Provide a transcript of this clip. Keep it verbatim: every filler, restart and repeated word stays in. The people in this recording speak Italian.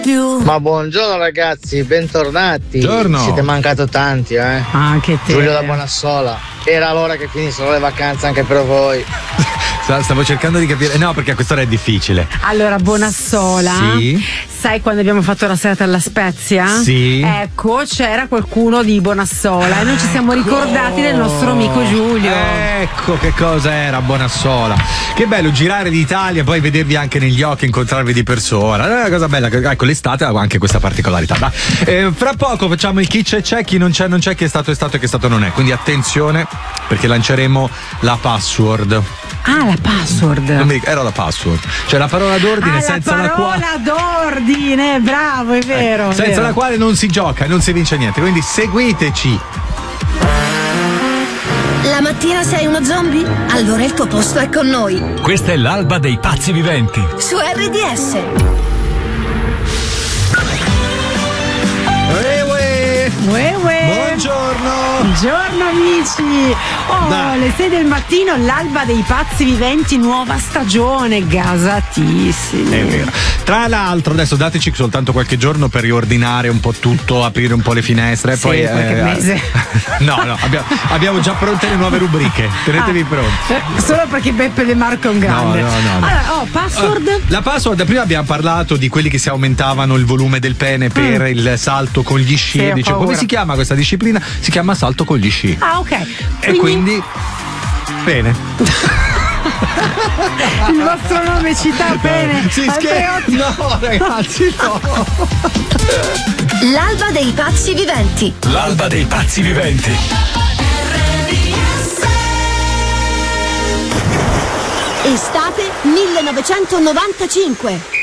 Ma buongiorno ragazzi, bentornati. Buongiorno. Siete mancato tanti, eh. Anche te. Giulio da Bonassola. Era l'ora che finissero le vacanze anche per voi. Stavo cercando di capire. No, perché quest'ora è difficile. Allora, Bonassola. Sì. Sai quando abbiamo fatto la serata alla Spezia? Sì. Ecco, c'era qualcuno di Bonassola e noi ci siamo ricordati del nostro amico Giulio. Ecco che cosa era Bonassola. Che bello girare l'Italia, poi vedervi anche negli occhi, incontrarvi di persona. È una cosa bella. Ecco, l'estate ha anche questa particolarità. Dai. Eh, fra poco facciamo il chi c'è c'è, chi non c'è non c'è, chi è stato è stato e chi è stato non è. Quindi attenzione, perché lanceremo la password. Ah, la password. Non mi, era la password. Cioè la parola d'ordine ah, senza la la quale. parola d'ordine, bravo, è vero. Eh, senza vero. la quale non si gioca e non si vince niente. Quindi seguiteci. La mattina sei uno zombie? Allora il tuo posto è con noi. Questa è l'alba dei pazzi viventi. Su R D S. Uè, uè. Uè, uè. Buongiorno. Buongiorno amici. Oh, Dai. le sei del mattino, l'alba dei pazzi viventi, nuova stagione, gasatissimi. È vero. Tra l'altro, adesso dateci soltanto qualche giorno per riordinare un po' tutto, aprire un po' le finestre. Sì, poi, qualche eh, mese. No, no, abbiamo, abbiamo già pronte le nuove rubriche. Tenetevi Ah, pronti. eh, Solo perché Beppe De Marco è un grande. No, no, no, no. Allora, oh, password. La password, prima abbiamo parlato di quelli che si aumentavano il volume del pene per Mm. il salto con gli sci. Sì, ho Dice, paura. come si chiama questa disciplina? Si chiama salto con gli sci. Ah, ok. E quindi, bene. Il vostro nome cita bene. Si scherza. Andreotti. No, ragazzi, no. L'alba dei pazzi viventi. L'alba dei pazzi viventi. Estate millenovecentonovantacinque.